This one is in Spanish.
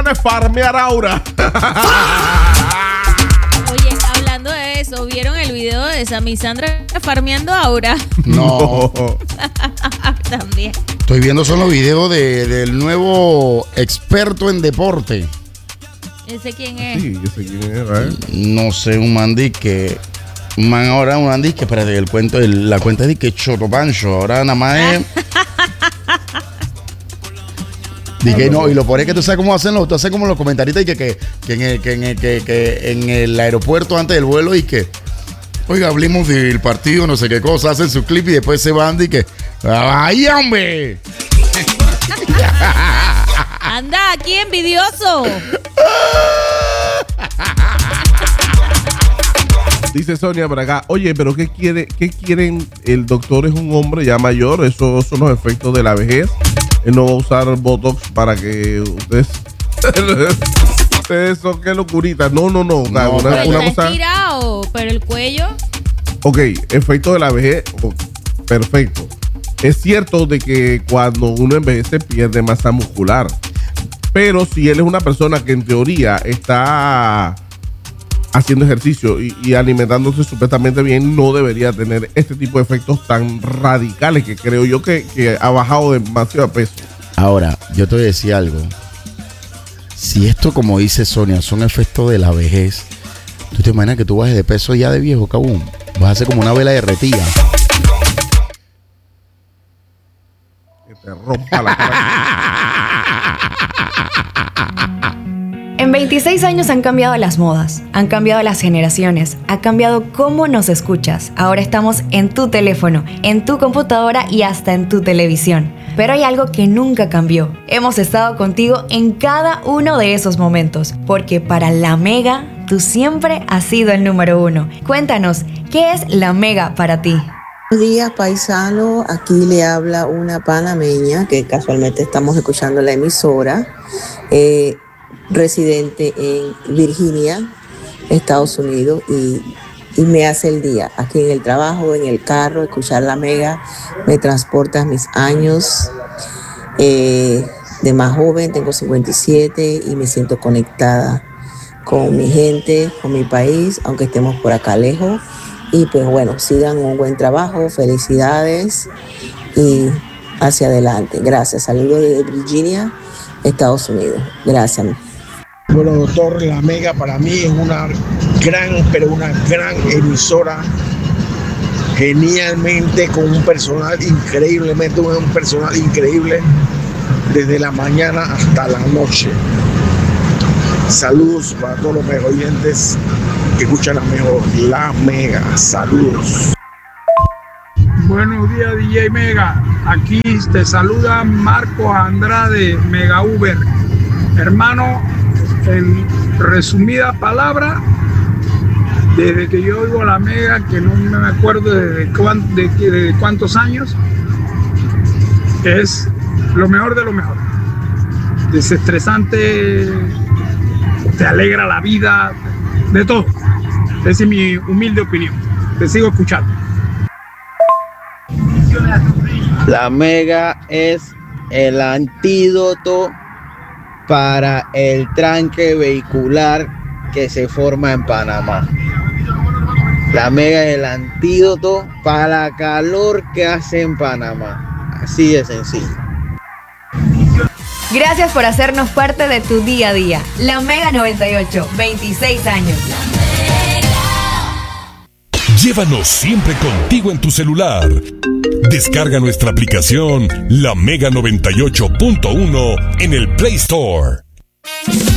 pone farmear Aura. Oye, hablando de eso, ¿vieron el video de Sammy Sandra farmeando a Aura? No. También. Estoy viendo solo videos del nuevo experto en deporte. ¿Ese quién es? Sí, yo sé quién es, ¿verdad? No sé, un man que... Un man que, espérate, la cuenta es de que Choto Pancho, ahora nada más es... Dije, no, y lo peor es que tú sabes cómo hacen como los comentaristas y que en el aeropuerto antes del vuelo y que, oiga, hablemos del partido, no sé qué cosa, hacen su clip y después se van y que, ¡ay, hombre! Anda, aquí envidioso. Dice Sonia por acá, oye, pero ¿qué quieren? El doctor es un hombre ya mayor, esos son los efectos de la vejez. Él no va a usar Botox para que ustedes son qué locurita. No. Pero una está cosa. estirado, pero el cuello. Ok, efecto de la vejez, perfecto. Es cierto de que cuando uno envejece pierde masa muscular. Pero si él es una persona que en teoría está haciendo ejercicio y alimentándose supuestamente bien, no debería tener este tipo de efectos tan radicales que creo yo que ha bajado demasiado peso. Ahora, yo te voy a decir algo. Si esto, como dice Sonia, son efectos de la vejez, ¿tú te imaginas que tú bajes de peso ya de viejo, cabum? Vas a ser como una vela derretida. Que te rompa la cara. En 26 años han cambiado las modas, han cambiado las generaciones, ha cambiado cómo nos escuchas. Ahora estamos en tu teléfono, en tu computadora y hasta en tu televisión. Pero hay algo que nunca cambió. Hemos estado contigo en cada uno de esos momentos, porque para La Mega, tú siempre has sido el número 1. Cuéntanos, ¿qué es La Mega para ti? Buenos días, paisano. Aquí le habla una panameña que casualmente estamos escuchando la emisora. Residente en Virginia, Estados Unidos, y me hace el día aquí en el trabajo, en el carro. Escuchar La Mega me transporta a mis años de más joven. Tengo 57 y me siento conectada con mi gente, con mi país, aunque estemos por acá lejos. Y pues bueno, sigan un buen trabajo, felicidades y hacia adelante. Gracias, saludos desde Virginia, Estados Unidos. Gracias. Bueno, doctor, La Mega para mí es una gran emisora, genialmente, con un personal increíble desde la mañana hasta la noche. Saludos para todos los mega oyentes que escuchan La Mega. Saludos. Buenos días, DJ Mega. Aquí te saluda Marco Andrade, Mega Uber. Hermano, en resumida palabra, desde que yo oigo La Mega, que no me acuerdo de cuántos años, es lo mejor de lo mejor. Desestresante, te alegra la vida, de todo. Esa es mi humilde opinión. Te sigo escuchando. La Mega es el antídoto para el tranque vehicular que se forma en Panamá. La Mega es el antídoto para la calor que hace en Panamá. Así de sencillo. Gracias por hacernos parte de tu día a día. La Mega 98, 26 años. Llévanos siempre contigo en tu celular. Descarga nuestra aplicación La Mega 98.1 en el Play Store.